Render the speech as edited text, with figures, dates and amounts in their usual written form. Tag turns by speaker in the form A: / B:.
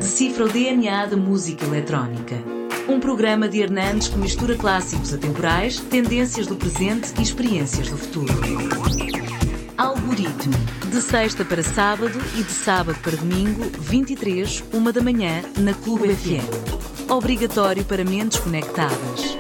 A: decifra o DNA da música eletrónica. Um programa de Hernandes que mistura clássicos atemporais, tendências do presente e experiências do futuro. Algoritmo, de sexta para sábado e de sábado para domingo, 23, 1 da manhã, na Clube FM. Obrigatório para mentes conectadas.